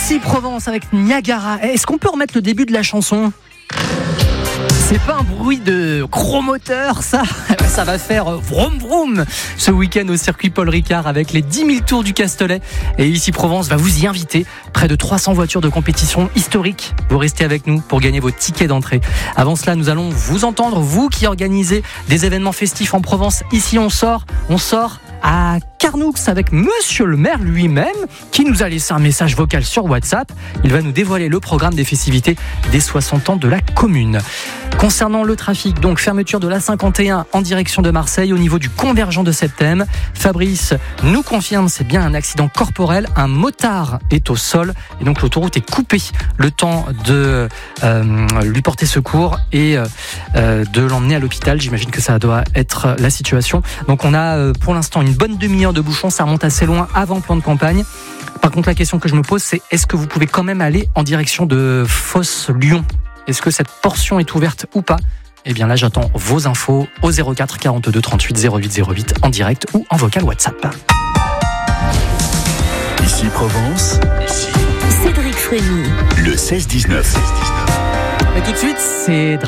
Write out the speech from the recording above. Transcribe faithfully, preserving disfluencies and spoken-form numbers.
Ici Provence avec Niagara. Est-ce qu'on peut remettre le début de la chanson ? C'est pas un bruit de gros moteur, ça. Ça va faire vroom vroom ce week-end au circuit Paul Ricard avec les dix mille tours du Castellet. Et Ici Provence va vous y inviter. Près de trois cents voitures de compétition historique. Vous restez avec nous pour gagner vos tickets d'entrée. Avant cela, nous allons vous entendre, vous qui organisez des événements festifs en Provence. Ici, on sort, on sort à Carnoux avec Monsieur le maire lui-même qui nous a laissé un message vocal sur WhatsApp. Il va nous dévoiler le programme des festivités des soixante ans de la commune. Concernant le trafic, donc fermeture de l'A cinquante et un en direction de Marseille au niveau du convergent de Septem. Fabrice nous confirme c'est bien un accident corporel. Un motard est au sol et donc l'autoroute est coupée. Le temps de euh, lui porter secours et euh, de l'emmener à l'hôpital. J'imagine que ça doit être la situation. Donc on a euh, pour l'instant une bonne demi-heure de bouchon. Ça remonte assez loin avant plan de campagne. Par contre, la question que je me pose, c'est est-ce que vous pouvez quand même aller en direction de Fosse-Lyon ? Est-ce que cette portion est ouverte ou pas ? Eh bien là, j'attends vos infos au zéro quatre quarante-deux trente-huit zéro huit zéro huit en direct ou en vocal WhatsApp. Ici Provence, ici Cédric Frémy, le seize dix-neuf. Mais tout de suite, c'est